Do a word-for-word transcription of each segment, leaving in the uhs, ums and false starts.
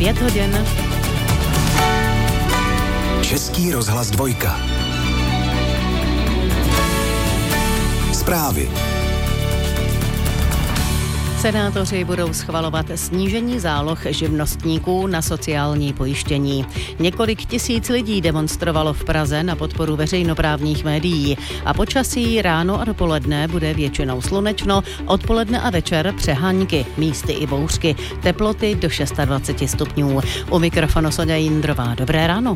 Pět hodin. Český rozhlas dvojka. Zprávy. Senátoři budou schvalovat snížení záloh živnostníků na sociální pojištění. Několik tisíc lidí demonstrovalo v Praze na podporu veřejnoprávních médií a počasí ráno a dopoledne bude většinou slunečno, odpoledne a večer přehánky, místy i bouřky, teploty do dvacet šest stupňů. U mikrofonu Soňa Jindrová. Dobré ráno.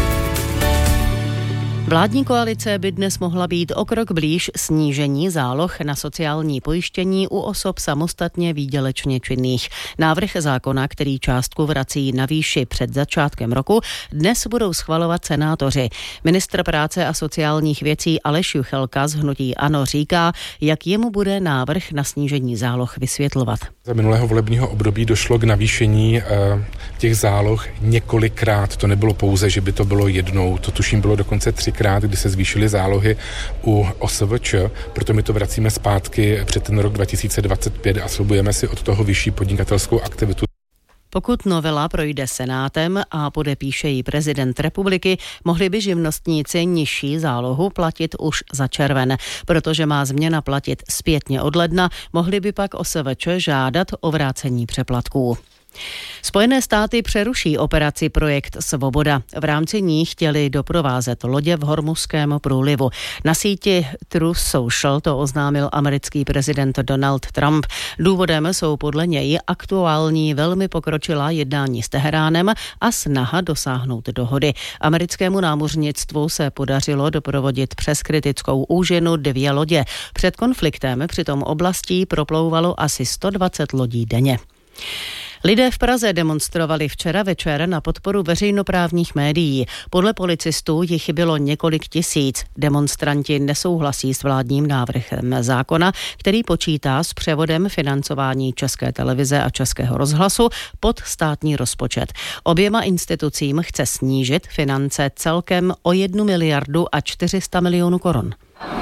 Vládní koalice by dnes mohla být o krok blíž snížení záloh na sociální pojištění u osob samostatně výdělečně činných. Návrh zákona, který částku vrací na výši před začátkem roku, dnes budou schvalovat senátoři. Ministr práce a sociálních věcí Aleš Juchelka z hnutí ANO říká, jak jemu bude návrh na snížení záloh vysvětlovat. Za minulého volebního období došlo k navýšení e, těch záloh několikrát. To nebylo pouze, že by to bylo jednou, to tuším bylo dokonce třikrát, kdy se zvýšily zálohy u O S V Č, proto my to vracíme zpátky před ten rok dva tisíce dvacet pět a slibujeme si od toho vyšší podnikatelskou aktivitu. Pokud novela projde Senátem a podepíše ji prezident republiky, mohli by živnostníci nižší zálohu platit už za červen. Protože má změna platit zpětně od ledna, mohli by pak O S V Č žádat o vrácení přeplatků. Spojené státy přeruší operaci Projekt Svoboda. V rámci ní chtěli doprovázet lodě v Hormuzském průlivu. Na síti Truth Social to oznámil americký prezident Donald Trump. Důvodem jsou podle něj aktuální velmi pokročilá jednání s Teheránem a snaha dosáhnout dohody. Americkému námořnictvu se podařilo doprovodit přes kritickou úžinu dvě lodě. Před konfliktem přitom oblastí proplouvalo asi sto dvacet lodí denně. Lidé v Praze demonstrovali včera večer na podporu veřejnoprávních médií. Podle policistů jich bylo několik tisíc. Demonstranti nesouhlasí s vládním návrhem zákona, který počítá s převodem financování České televize a Českého rozhlasu pod státní rozpočet. Oběma institucím chce snížit finance celkem o jednu miliardu a čtyři sta milionů korun.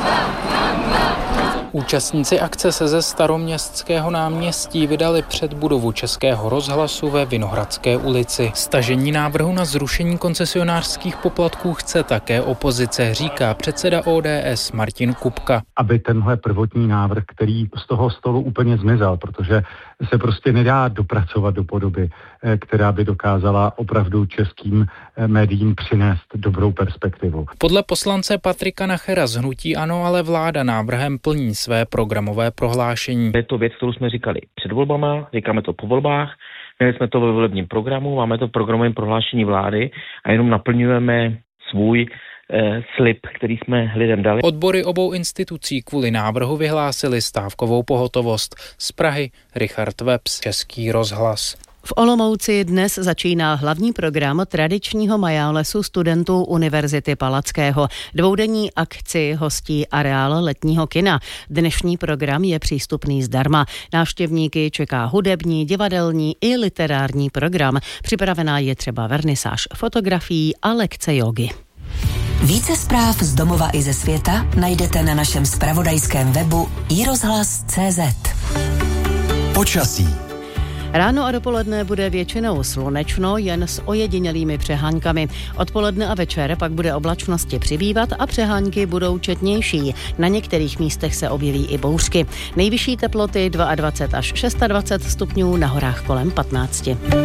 Účastníci akce se ze Staroměstského náměstí vydali před budovu Českého rozhlasu ve Vinohradské ulici. Stažení návrhu na zrušení koncesionářských poplatků chce také opozice, říká předseda O D S Martin Kupka. Aby tenhle prvotní návrh, který z toho stolu úplně zmizel, protože se prostě nedá dopracovat do podoby, která by dokázala opravdu českým médiím přinést dobrou perspektivu. Podle poslance Patrika Nachera z hnutí ANO ale vláda návrhem plní své programové prohlášení. Je to věc, kterou jsme říkali před volbama, říkáme to po volbách, měli jsme to ve volebním programu, máme to v programovém prohlášení vlády a jenom naplňujeme svůj eh, slib, který jsme lidem dali. Odbory obou institucí kvůli návrhu vyhlásili stávkovou pohotovost. Z Prahy Richard Webs, Český rozhlas. V Olomouci dnes začíná hlavní program tradičního majálesu studentů Univerzity Palackého. Dvoudenní akci hostí areál letního kina. Dnešní program je přístupný zdarma. Návštěvníky čeká hudební, divadelní i literární program. Připravená je třeba vernisáž fotografií a lekce jógy. Více zpráv z domova i ze světa najdete na našem zpravodajském webu i rozhlas tečka cé zet. Počasí. Ráno a dopoledne bude většinou slunečno, jen s ojedinělými přeháňkami. Odpoledne a večer pak bude oblačnosti přibývat a přehánky budou četnější. Na některých místech se objeví i bouřky. Nejvyšší teploty dvacet dva až dvacet šest stupňů, na horách kolem patnáct.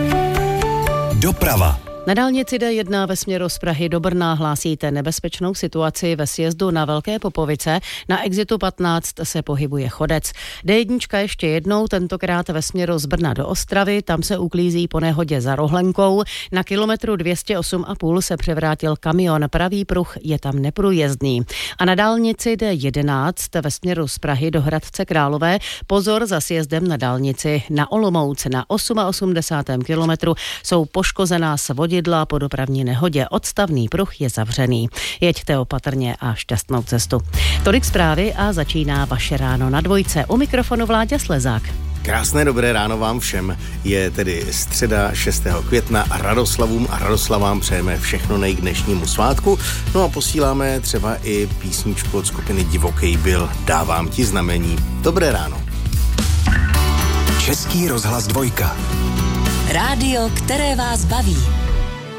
Doprava. Na dálnici D jedna ve směru z Prahy do Brna hlásíte nebezpečnou situaci ve sjezdu na Velké Popovice. Na exitu patnáct se pohybuje chodec. D jedna ještě jednou, tentokrát ve směru z Brna do Ostravy, tam se uklízí po nehodě za Rohlenkou. Na kilometru dvě stě osm a půl se převrátil kamion, pravý pruh je tam neprůjezdný. A na dálnici D jedenáct ve směru z Prahy do Hradce Králové pozor za sjezdem na dálnici na Olomouc. Na osmdesátém osmém kilometru jsou poškozená svodidla po dopravní nehodě. Odstavný pruh je zavřený. Jeďte opatrně a šťastnou cestu. Tolik zprávy a začíná vaše ráno na dvojce. U mikrofonu Vláďa Slezák. Krásné dobré ráno vám všem. Je tedy středa šestého května a Radoslavům a Radoslavám přejeme všechno nej k dnešnímu svátku. No a posíláme třeba i písničku od skupiny Divokej byl Dávám ti znamení. Dobré ráno. Český rozhlas dvojka. Rádio, které vás baví.